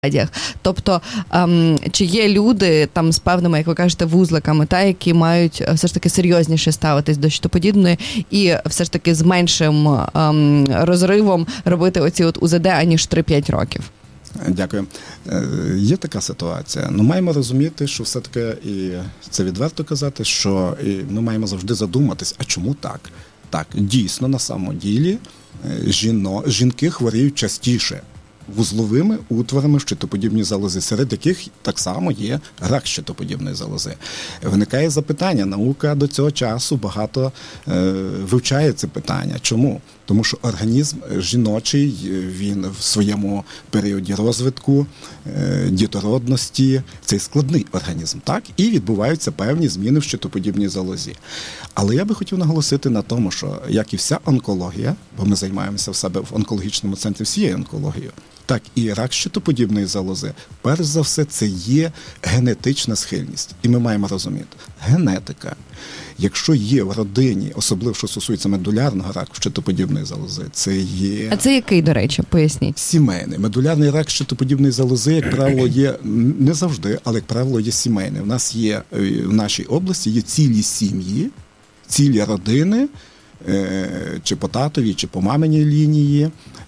Тобто, чи є люди там з певними, як ви кажете, вузликами, які мають все ж таки серйозніше ставитись до щитоподібної і все ж таки з меншим розривом робити оці от УЗД, аніж 3-5 років? Дякую. Є така ситуація. Маємо розуміти, що все-таки, і це відверто казати, що ми маємо завжди задуматись, а чому так? Так, дійсно, на самому ділі жінки хворіють частіше вузловими утворами в щитоподібній залозі, серед яких так само є рак щитоподібної залози. Виникає запитання, наука до цього часу багато вивчає це питання. Чому? Тому що організм жіночий, він в своєму періоді розвитку, дітородності, цей складний організм, так? І відбуваються певні зміни в щитоподібній залозі. Але я би хотів наголосити на тому, що, як і вся онкологія, бо ми займаємося в себе в онкологічному центрі всією онкологією, так і рак щитоподібної залози, перш за все, це є генетична схильність. І ми маємо розуміти, генетика, якщо є в родині, особливо, що стосується медулярного раку щитоподібної залози, це є... А це який, до речі, поясніть? Сімейний. Медулярний рак щитоподібної залози, як правило, є, не завжди, але, як правило, є сімейний. У нас є, в нашій області є цілі сім'ї, цілі родини, чи по татовій, чи по маминій лінії,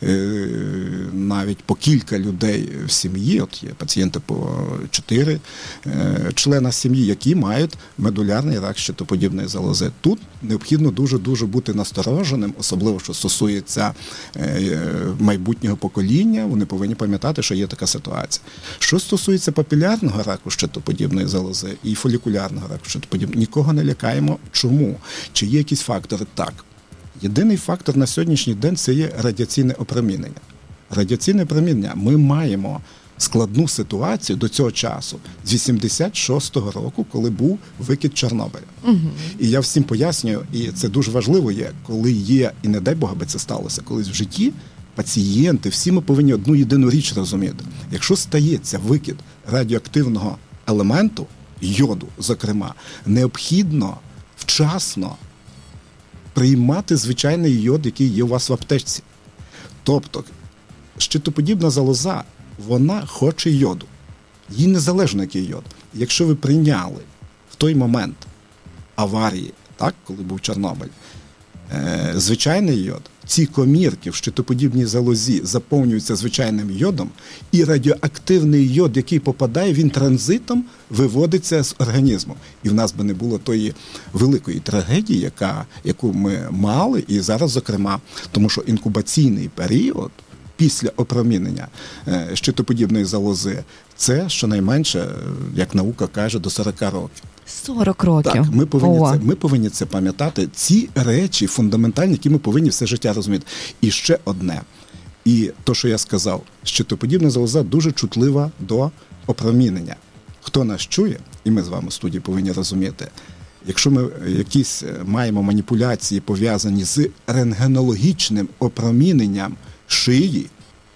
навіть по кілька людей в сім'ї, от є пацієнти по 4 члена сім'ї, які мають медулярний рак щитоподібної залози. Тут необхідно дуже-дуже бути настороженим, особливо, що стосується майбутнього покоління, вони повинні пам'ятати, що є така ситуація. Що стосується папілярного раку щитоподібної залози і фолікулярного раку щитоподібної, нікого не лякаємо. Чому? Чи є якісь фактори? Так. Єдиний фактор на сьогоднішній день – це є радіаційне опромінення. Радіаційне опромінення. Ми маємо складну ситуацію до цього часу, з 86-го року, коли був викид Чорнобиля. Угу. І я всім пояснюю, і це дуже важливо є, коли є, і не дай Бога би це сталося, колись в житті, пацієнти, всі ми повинні одну єдину річ розуміти. Якщо стається викид радіоактивного елементу, йоду, зокрема, необхідно вчасно приймати звичайний йод, який є у вас в аптечці. Тобто, щитоподібна залоза, вона хоче йоду. Їй незалежно, який йод. Якщо ви прийняли в той момент аварії, так, коли був Чорнобиль, звичайний йод, ці комірки в щитоподібній залозі заповнюються звичайним йодом, і радіоактивний йод, який попадає, він транзитом виводиться з організму. І в нас би не було тої великої трагедії, яку ми мали, і зараз, зокрема, тому що інкубаційний період після опромінення щитоподібної залози – це, щонайменше, як наука каже, до 40 років. 40 років. Так, ми повинні це пам'ятати. Ці речі фундаментальні, які ми повинні все життя розуміти. І ще одне. І то, що я сказав, щитоподібна залоза дуже чутлива до опромінення. Хто нас чує, і ми з вами в студії повинні розуміти, якщо ми якісь маємо маніпуляції, пов'язані з рентгенологічним опроміненням шиї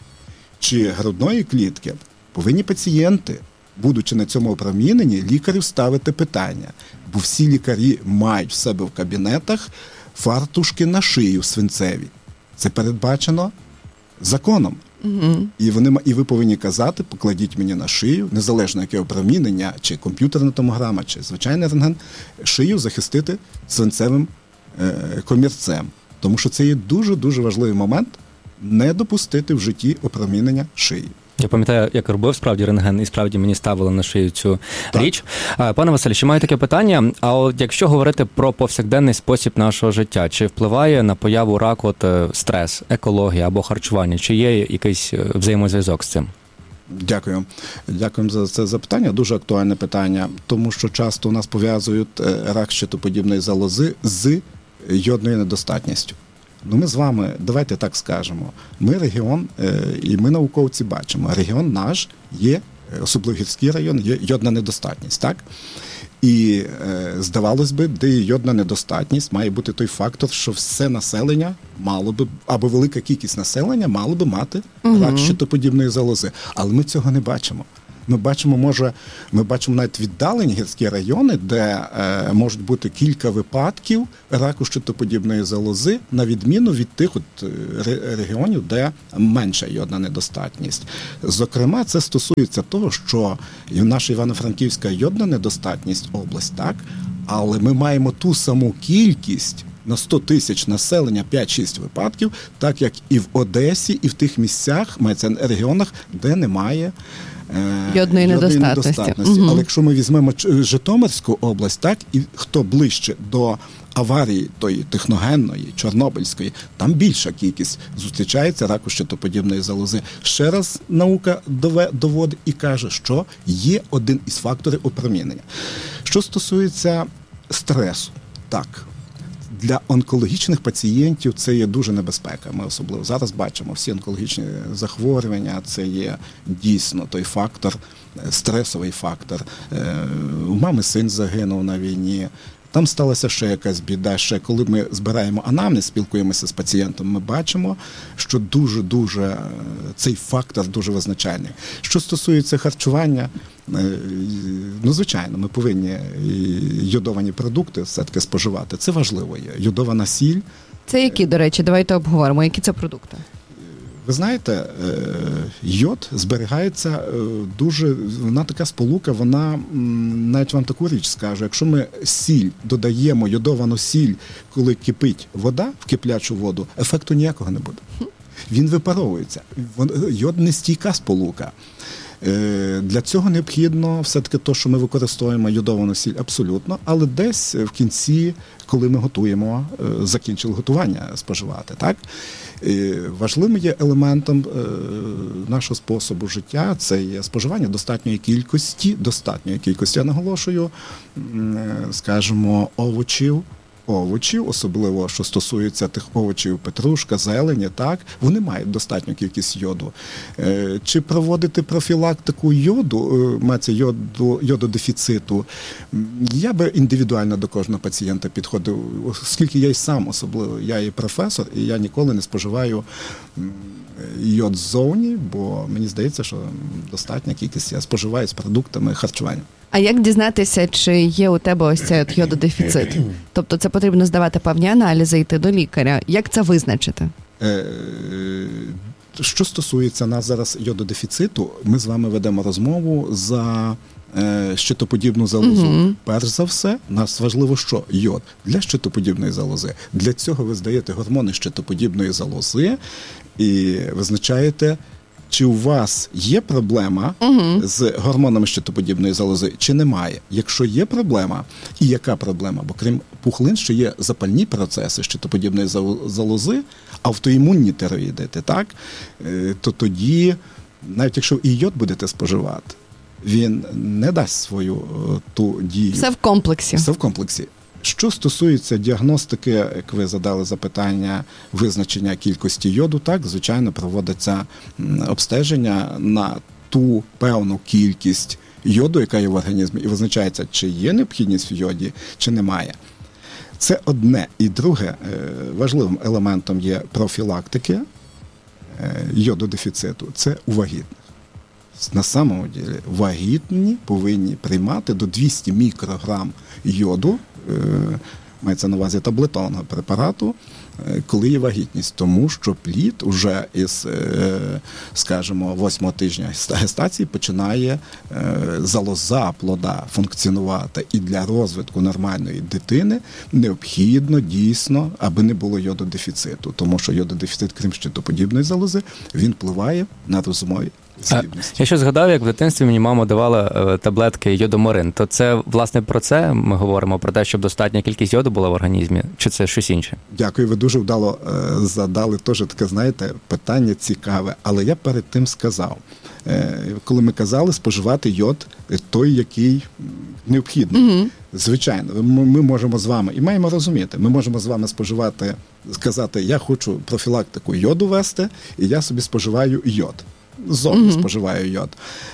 чи грудної клітки, повинні пацієнти, будучи на цьому опроміненні, лікарю ставити питання. Бо всі лікарі мають в себе в кабінетах фартушки на шию свинцеві. Це передбачено законом. Угу. І ви повинні казати, покладіть мені на шию, незалежно яке опромінення, чи комп'ютерна томограма, чи звичайний рентген, шию захистити свинцевим комірцем. Тому що це є дуже-дуже важливий момент не допустити в житті опромінення шиї. Я пам'ятаю, як робив справді рентген, і справді мені ставили на шию цю річ. Пане Василю, ще маю таке питання, а от якщо говорити про повсякденний спосіб нашого життя, чи впливає на появу раку стрес, екологія або харчування, чи є якийсь взаємозв'язок з цим? Дякую. Дякую за це запитання. Дуже актуальне питання, тому що часто у нас пов'язують рак щитоподібної залози з йодною недостатністю. Ми з вами, давайте так скажемо, ми регіон, і ми науковці бачимо, регіон наш є, особливо гірський район, є йодна недостатність, так? І здавалось би, де є йодна недостатність, має бути той фактор, що все населення мало би, або велика кількість населення мало би мати рак щитоподібної залози. Але ми цього не бачимо. Ми бачимо навіть віддалені гірські райони, де можуть бути кілька випадків раку щитоподібної залози, на відміну від тих регіонів, де менша йодна недостатність. Зокрема, це стосується того, що і наша Івано-Франківська йодна недостатність область, так, але ми маємо ту саму кількість на 100 тисяч населення 5-6 випадків, так як і в Одесі, і в тих місцях, мається регіонах, де немає йодної недостатності. Угу. Але якщо ми візьмемо Житомирську область, так, і хто ближче до аварії тої техногенної, чорнобильської, там більша кількість зустрічається раку щитоподібної залози. Ще раз наука доводить і каже, що є один із факторів опромінення. Що стосується стресу, так, для онкологічних пацієнтів це є дуже небезпека. Ми особливо зараз бачимо всі онкологічні захворювання, це є дійсно той фактор, стресовий фактор. У мами син загинув на війні. Там сталася ще якась біда. Ще коли ми збираємо анамнез, спілкуємося з пацієнтом, ми бачимо, що дуже цей фактор дуже визначальний. Що стосується харчування, звичайно, ми повинні йодовані продукти все-таки споживати. Це важливо є. Йодована сіль. Це які, до речі, давайте обговоримо, які це продукти? Ви знаєте, йод зберігається дуже, вона така сполука, вона, навіть вам таку річ скажу, якщо ми сіль додаємо, йодовану сіль, коли кипить вода в киплячу воду, ефекту ніякого не буде. Він випаровується. Йод не стійка сполука. Для цього необхідно все-таки те, що ми використовуємо йодовану сіль, абсолютно, але десь в кінці, коли ми готуємо, закінчили готування споживати, так? Важливим є елементом нашого способу життя, це є споживання достатньої кількості, я наголошую, скажімо, овочів, особливо, що стосується тих овочів, петрушка, зелені, так, вони мають достатню кількість йоду. Чи проводити профілактику йододефіциту? Я би індивідуально до кожного пацієнта підходив, оскільки я й сам особливо, я є професор, і я ніколи не споживаю йод ззовні, бо мені здається, що достатня кількість я споживаю з продуктами харчування. А як дізнатися, чи є у тебе ось цей йододефіцит? Тобто це потрібно здавати певні аналізи, йти до лікаря. Як це визначити? Що стосується нас зараз йододефіциту, ми з вами ведемо розмову за щитоподібну залозу. Перш за все, нас важливо, що йод для щитоподібної залози. Для цього ви здаєте гормони щитоподібної залози і визначаєте, чи у вас є проблема з гормонами щитоподібної залози, чи немає. Якщо є проблема, і яка проблема? Бо крім пухлин, ще є запальні процеси щитоподібної залози, автоімунні тироїдити, так? То тоді, навіть якщо і йод будете споживати, він не дасть свою ту дію. Все в комплексі. Все в комплексі. Що стосується діагностики, як ви задали запитання, визначення кількості йоду, так, звичайно, проводиться обстеження на ту певну кількість йоду, яка є в організмі, і визначається, чи є необхідність в йоді, чи немає. Це одне. І друге, важливим елементом є профілактики йододефіциту – це у вагітних. На самому ділі вагітні повинні приймати до 200 мікрограм йоду, мається на увазі таблетонного препарату, коли є вагітність, тому що плід уже із, скажімо, 8-го тижня гестації починає залоза плода функціонувати. І для розвитку нормальної дитини необхідно дійсно, аби не було йододефіциту, тому що йододефіцит, крім щитоподібної залози, він впливає на розумові здібності. Я ще згадав, як в дитинстві мені мама давала таблетки йодоморин. То це, власне, про це ми говоримо, про те, щоб достатня кількість йоду була в організмі, чи це щось інше? Дякую, ви дуже вдало задали теж таке, знаєте, питання цікаве. Але я перед тим сказав, коли ми казали споживати йод той, який необхідний. Звичайно, ми можемо з вами, і маємо розуміти, ми можемо з вами споживати, сказати, я хочу профілактику йоду вести, і я собі споживаю йод. Зовні споживаю йод.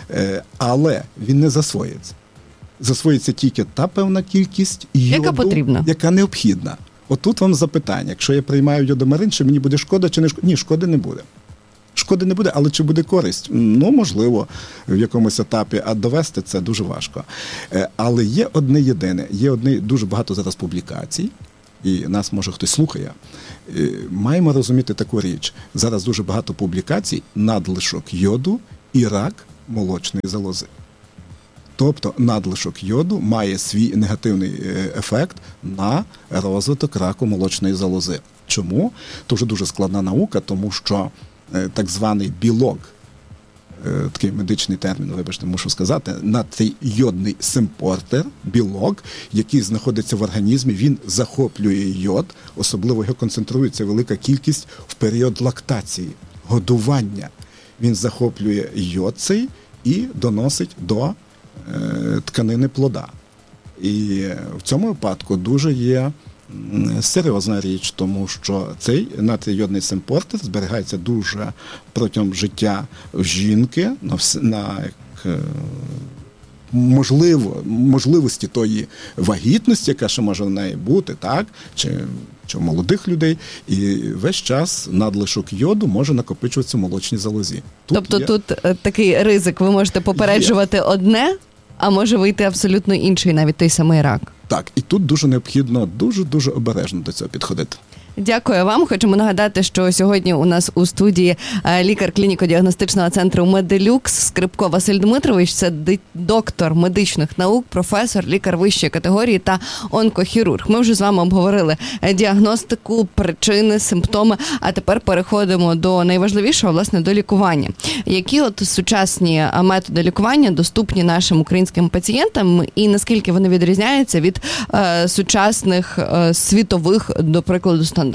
Але він не засвоїться. Засвоїться тільки та певна кількість йоду, яка необхідна. Отут вам запитання. Якщо я приймаю йодомарин, чи мені буде шкода, чи не шкода? Ні, шкоди не буде. шкоди не буде, але чи буде користь? Ну, можливо, в якомусь етапі, а довести це дуже важко. Але є одне єдине, дуже багато зараз публікацій, і нас, може, хтось слухає. Маємо розуміти таку річ. Зараз дуже багато публікацій, надлишок йоду і рак молочної залози. Тобто надлишок йоду має свій негативний ефект на розвиток раку молочної залози. Чому? Це дуже складна наука, тому що так званий білок, такий медичний термін, вибачте, мушу сказати, натрійодний симпортер, білок, який знаходиться в організмі, він захоплює йод, особливо його концентрується велика кількість в період лактації, годування. Він захоплює йод цей і доносить до тканини плода. І в цьому випадку дуже є серйозна річ, тому що цей натрійодний симпортер зберігається дуже протягом життя жінки на можливості тої вагітності, яка ще може в неї бути, так, чи у молодих людей, і весь час надлишок йоду може накопичуватися в молочній залозі. Тут такий ризик, ви можете попереджувати одне, а може вийти абсолютно інший, навіть той самий рак. Так, і тут дуже необхідно дуже обережно до цього підходити. Дякую вам. Хочемо нагадати, що сьогодні у нас у студії лікар клініко-діагностичного центру «Медилюкс» Скрипко Василь Дмитрович. Це доктор медичних наук, професор, лікар вищої категорії та онкохірург. Ми вже з вами обговорили діагностику, причини, симптоми, а тепер переходимо до найважливішого, власне, до лікування. Які сучасні методи лікування доступні нашим українським пацієнтам і наскільки вони відрізняються від сучасних світових, до прикладу, стандартів?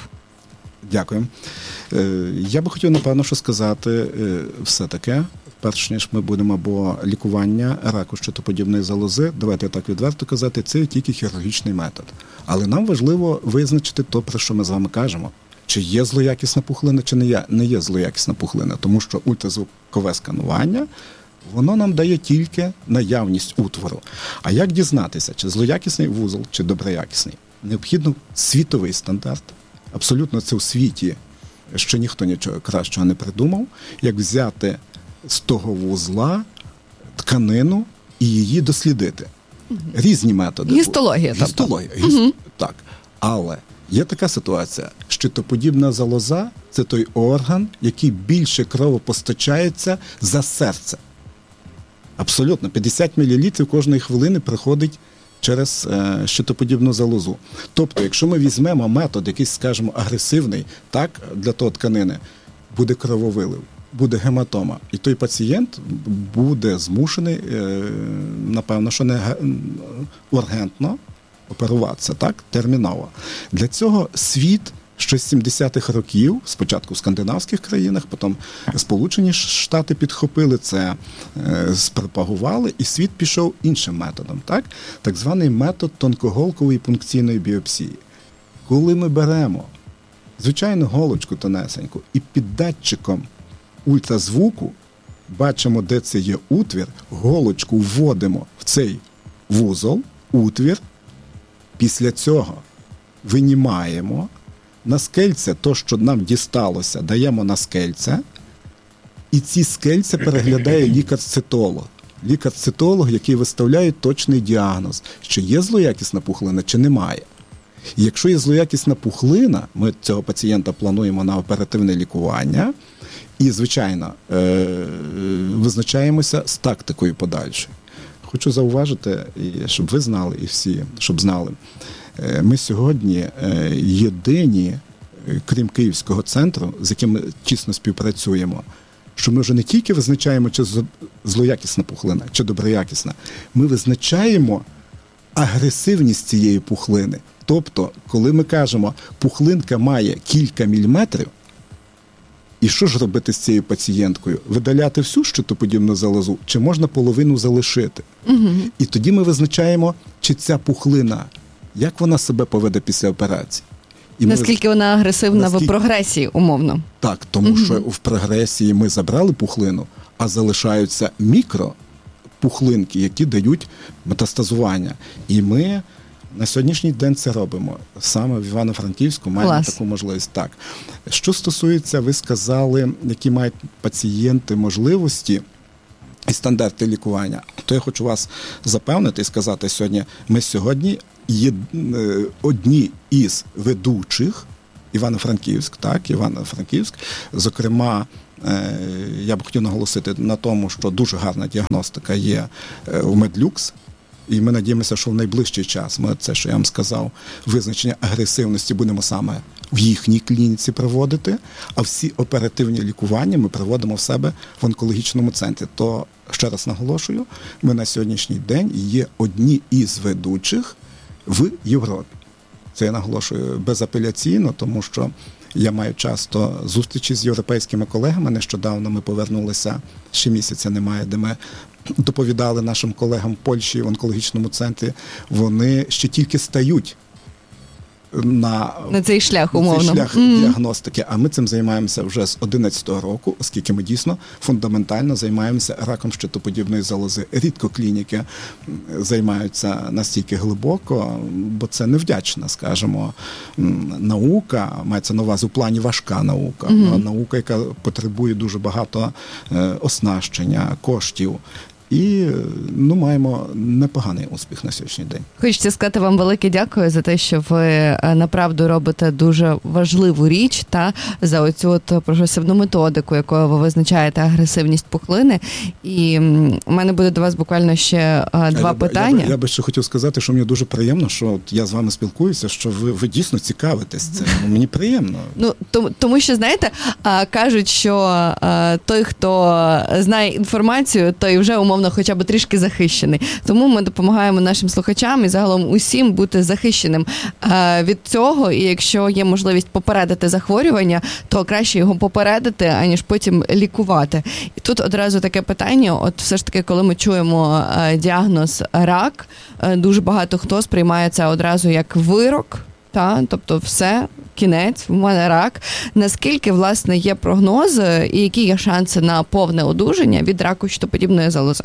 Дякую. Я би хотів, напевно, що сказати все-таки, перш ніж ми будемо, бо лікування раку щитоподібної залози, давайте так відверто казати, це тільки хірургічний метод. Але нам важливо визначити то, про що ми з вами кажемо. Чи є злоякісна пухлина, чи не є злоякісна пухлина. Тому що ультразвукове сканування, воно нам дає тільки наявність утвору. А як дізнатися, чи злоякісний вузол, чи доброякісний? Необхідно світовий стандарт. Абсолютно це у світі ще ніхто нічого кращого не придумав, як взяти з того вузла тканину і її дослідити. Різні методи. Гістологія. Так. Але є така ситуація, щитоподібна залоза – це той орган, який більше кровопостачається за серце. Абсолютно. 50 мл кожної хвилини приходить через щитоподібну залозу. Тобто, якщо ми візьмемо метод якийсь, скажімо, агресивний, так, для того тканини, буде крововилив, буде гематома, і той пацієнт буде змушений, напевно, що не ургентно оперуватися, так, терміново. Для цього світ ще з 70-х років, спочатку в скандинавських країнах, потім Сполучені Штати підхопили це, спропагували, і світ пішов іншим методом, так званий метод тонкоголкової пункційної біопсії. Коли ми беремо звичайну голочку тонесеньку і під датчиком ультразвуку бачимо, де це є утвір, голочку вводимо в цей вузол, утвір, після цього винімаємо, на скельце, то, що нам дісталося, даємо на скельце, і ці скельця переглядає лікар-цитолог. Лікар-цитолог, який виставляє точний діагноз, чи є злоякісна пухлина, чи немає. І якщо є злоякісна пухлина, ми цього пацієнта плануємо на оперативне лікування і, звичайно, визначаємося з тактикою подальшою. Хочу зауважити, щоб ви знали, і всі, щоб знали, ми сьогодні єдині, крім Київського центру, з яким ми тісно співпрацюємо, що ми вже не тільки визначаємо, чи злоякісна пухлина, чи доброякісна, ми визначаємо агресивність цієї пухлини. Тобто, коли ми кажемо, пухлинка має кілька міліметрів, і що ж робити з цією пацієнткою? Видаляти всю щитоподібну залозу, чи можна половину залишити? Угу. І тоді ми визначаємо, чи ця пухлина, як вона себе поведе після операції. І наскільки вона агресивна в прогресії, умовно. Так, тому що в прогресії ми забрали пухлину, а залишаються мікропухлинки, які дають метастазування. І ми На сьогоднішній день це робимо. Саме в Івано-Франківську маємо таку можливість. Так. Що стосується, ви сказали, які мають пацієнти можливості і стандарти лікування, то я хочу вас запевнити і сказати сьогодні, ми сьогодні є одні із ведучих Івано-Франківськ, зокрема, я б хотів наголосити на тому, що дуже гарна діагностика є у Медлюкс, і ми надіємося, що в найближчий час ми це, що я вам сказав, визначення агресивності будемо саме в їхній клініці проводити, а всі оперативні лікування ми проводимо в себе в онкологічному центрі. То, ще раз наголошую, ми на сьогоднішній день є одні із ведучих в Європі. Це я наголошую безапеляційно, тому що я маю часто зустрічі з європейськими колегами. Нещодавно ми повернулися, ще місяця немає, де ми доповідали нашим колегам в Польщі в онкологічному центрі. Вони ще тільки стають на цей шлях, умовно. Цей шлях діагностики. А ми цим займаємося вже з 2011 року, оскільки ми дійсно фундаментально займаємося раком щитоподібної залози. Рідко клініки займаються настільки глибоко, бо це невдячна, скажімо, наука, мається на увазі в плані важка наука. Наука, яка потребує дуже багато оснащення, коштів. І маємо непоганий успіх на сьогоднішній день. Хочеться сказати вам велике дякую за те, що ви направду робите дуже важливу річ за оцю прогресивну методику, якою ви визначаєте агресивність пухлини. І у мене буде до вас буквально ще два питання. Я би ще хотів сказати, що мені дуже приємно, що я з вами спілкуюся, що ви дійсно цікавитесь цим. Мені приємно. Тому що, знаєте, кажуть, що той, хто знає інформацію, той вже умовно хоча б трішки захищений. Тому ми допомагаємо нашим слухачам і загалом усім бути захищеним від цього. І якщо є можливість попередити захворювання, то краще його попередити, аніж потім лікувати. І тут одразу таке питання, от все ж таки, коли ми чуємо діагноз рак, дуже багато хто сприймає це одразу як вирок, тобто все, кінець, в мене рак. Наскільки, власне, є прогнози і які є шанси на повне одужання від раку щитоподібної залози?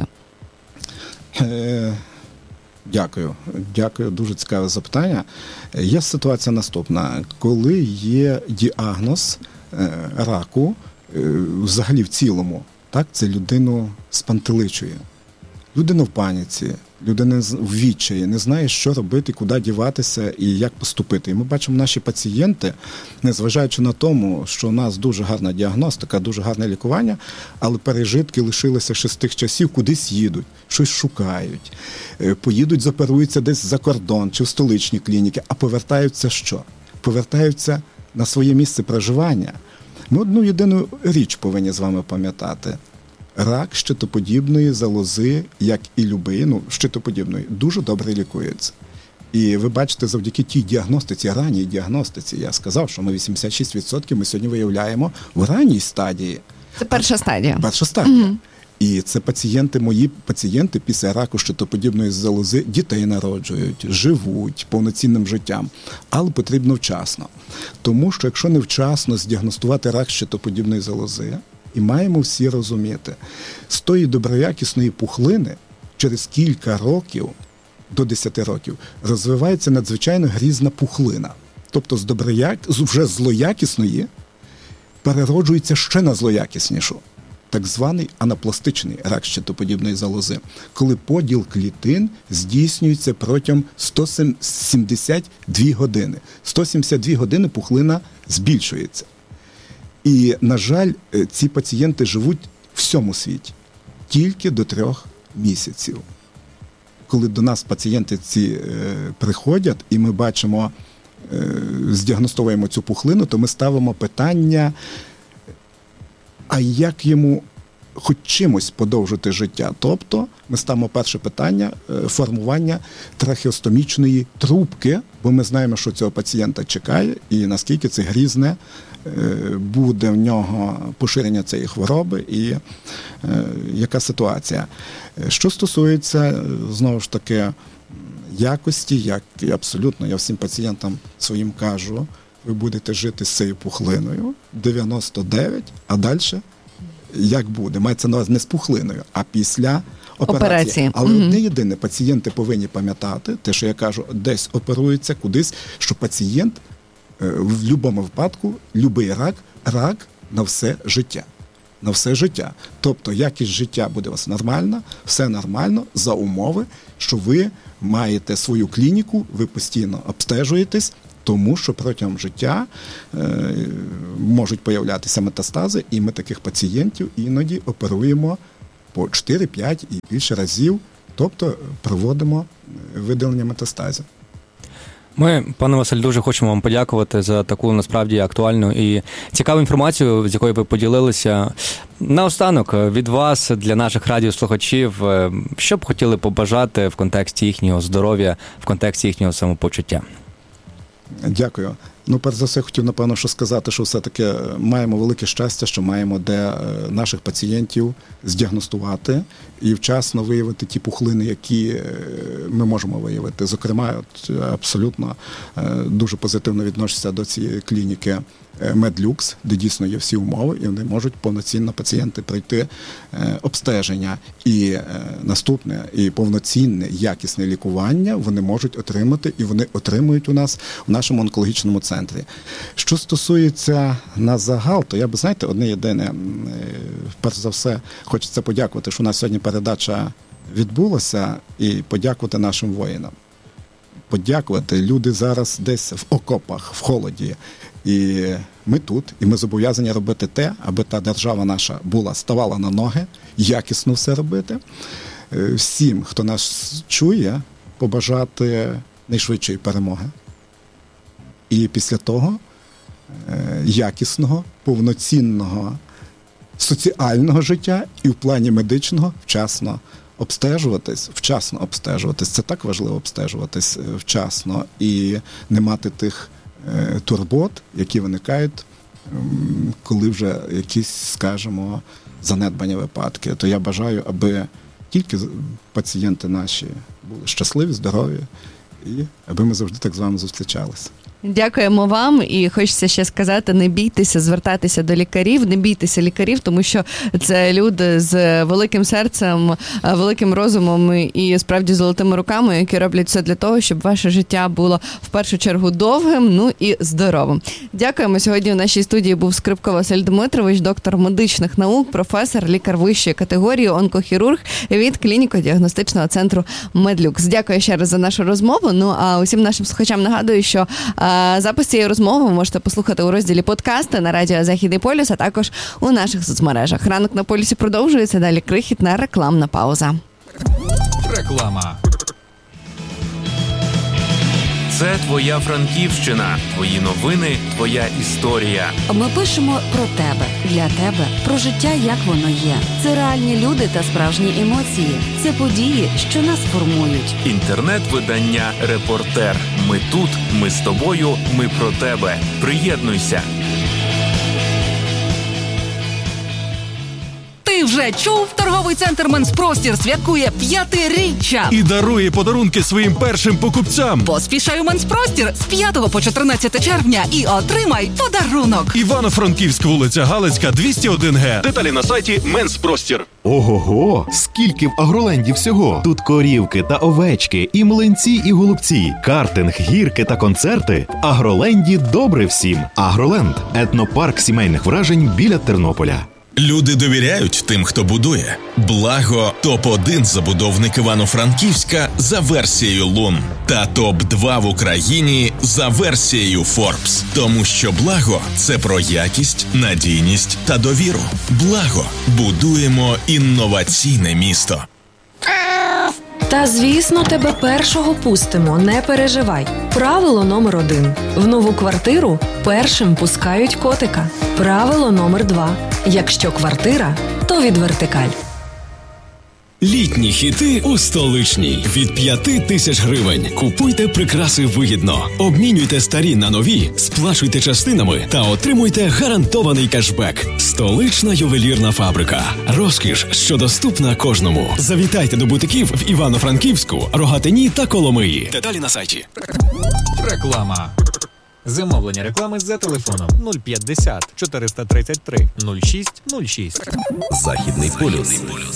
Дякую, дуже цікаве запитання. Є ситуація наступна. Коли є діагноз раку, взагалі в цілому, це людину спантеличує. Людина в паніці, людина в відчаї, не знає, що робити, куди діватися і як поступити. І ми бачимо, наші пацієнти, незважаючи на тому, що у нас дуже гарна діагностика, дуже гарне лікування, але пережитки лишилися ще з тих часів, кудись їдуть, щось шукають, поїдуть, зоперуються десь за кордон чи в столичні клініки, а повертаються що? Повертаються на своє місце проживання. Ми одну єдину річ повинні з вами пам'ятати. Рак щитоподібної залози, як і любий, щитоподібної, дуже добре лікується. І ви бачите, завдяки тій діагностиці, ранній діагностиці, я сказав, що ми 86% ми сьогодні виявляємо в ранній стадії. Це перша стадія. Перша стадія. Угу. І це мої пацієнти після раку щитоподібної залози дітей народжують, живуть повноцінним життям, але потрібно вчасно. Тому що якщо не вчасно здіагностувати рак щитоподібної залози, і маємо всі розуміти, з тої доброякісної пухлини через кілька років, до 10 років, розвивається надзвичайно грізна пухлина. Тобто з вже злоякісної перероджується ще на злоякіснішу. Так званий анапластичний рак щитоподібної залози, коли поділ клітин здійснюється протягом 172 години. 172 години пухлина збільшується. І, на жаль, ці пацієнти живуть в всьому світі тільки до 3 місяців. Коли до нас пацієнти ці приходять, і ми бачимо, здіагностовуємо цю пухлину, то ми ставимо питання, а як йому хоч чимось подовжити життя? Тобто ми ставимо перше питання – формування трахеостомічної трубки, бо ми знаємо, що цього пацієнта чекає, і наскільки це грізне буде в нього поширення цієї хвороби і яка ситуація. Що стосується, знову ж таки, якості, як і абсолютно, я всім пацієнтам своїм кажу, ви будете жити з цією пухлиною 99, а далі як буде. Мається на увазі не з пухлиною, а після операції. Але одне єдине, пацієнти повинні пам'ятати, те, що я кажу, десь оперується, кудись, що пацієнт в будь-якому випадку, будь-який рак на все життя. На все життя. Тобто якість життя буде у вас нормальна, все нормально, за умови, що ви маєте свою клініку, ви постійно обстежуєтесь, тому що протягом життя можуть появлятися метастази, і ми таких пацієнтів іноді оперуємо по 4-5 і більше разів, тобто проводимо видалення метастазів. Ми, пане Василь, дуже хочемо вам подякувати за таку, насправді, актуальну і цікаву інформацію, з якою ви поділилися. Наостанок, від вас, для наших радіослухачів, що б хотіли побажати в контексті їхнього здоров'я, в контексті їхнього самопочуття? Дякую. Перш за все, хотів, напевно, сказати, що все-таки маємо велике щастя, що маємо де наших пацієнтів здіагностувати і вчасно виявити ті пухлини, які ми можемо виявити. Зокрема, абсолютно дуже позитивно відношуся до цієї клініки Медлюкс, де дійсно є всі умови, і вони можуть повноцінно пацієнти пройти обстеження. І наступне, і повноцінне, якісне лікування вони можуть отримати, і вони отримують у нас в нашому онкологічному центрі. Що стосується на загал, то я б, знаєте, одне єдине, перш за все, хочеться подякувати, що у нас сьогодні передача відбулася, і подякувати нашим воїнам. Подякувати. Люди зараз десь в окопах, в холоді. І ми тут, і ми зобов'язані робити те, аби та держава наша ставала на ноги, якісно все робити. Всім, хто нас чує, побажати найшвидшої перемоги. І після того якісного, повноцінного соціального життя і в плані медичного вчасно обстежуватись. Це так важливо обстежуватись вчасно і не мати тих турбот, які виникають, коли вже якісь, скажімо, занедбані випадки. То я бажаю, аби тільки пацієнти наші були щасливі, здорові, і аби ми завжди так з вами зустрічалися. Дякуємо вам, і хочеться ще сказати, не бійтеся звертатися до лікарів, не бійтеся лікарів, тому що це люди з великим серцем, великим розумом і справді золотими руками, які роблять все для того, щоб ваше життя було в першу чергу довгим, і здоровим. Дякуємо. Сьогодні у нашій студії був Скрипко Василь Дмитрович, доктор медичних наук, професор, лікар вищої категорії, онкохірург від клініко-діагностичного центру Медлюкс. Дякую ще раз за нашу розмову. А усім нашим слухачам нагадую, що запис цієї розмови ви можете послухати у розділі подкасти на радіо Західний полюс, а також у наших соцмережах. Ранок на полюсі продовжується, далі крихітна рекламна пауза. Реклама. Це твоя Франківщина, твої новини, твоя історія. Ми пишемо про тебе, для тебе, про життя, як воно є. Це реальні люди та справжні емоції. Це події, що нас формують. Інтернет-видання «Репортер». Ми тут, ми з тобою, ми про тебе. Приєднуйся. Ти вже чув? Торговий центр «Менспростір» святкує 5-річчя. І дарує подарунки своїм першим покупцям. Поспішай у «Менспростір» з 5 по 14 червня і отримай подарунок. Івано-Франківськ, вулиця Галицька, 201Г. Деталі на сайті «Менспростір». Ого-го! Скільки в Агроленді всього! Тут корівки та овечки, і млинці, і голубці, картинг, гірки та концерти. В Агроленді добре всім. Агроленд – етнопарк сімейних вражень біля Тернополя. Люди довіряють тим, хто будує. Благо – топ-1 забудовник Івано-Франківська за версією Лун. Та топ-2 в Україні за версією Forbes. Тому що Благо – це про якість, надійність та довіру. Благо – будуємо інноваційне місто. Та, звісно, тебе першого пустимо, не переживай. Правило номер 1. В нову квартиру першим пускають котика. Правило номер 2. Якщо квартира, то від Вертикаль. Літні хіти у Столичній. Від 5 тисяч гривень. Купуйте прикраси вигідно. Обмінюйте старі на нові, сплачуйте частинами та отримуйте гарантований кешбек. Столична ювелірна фабрика. Розкіш, що доступна кожному. Завітайте до бутиків в Івано-Франківську, Рогатині та Коломиї. Деталі на сайті. Реклама. Замовлення реклами за телефоном 050 433 06 06. Західний полюс.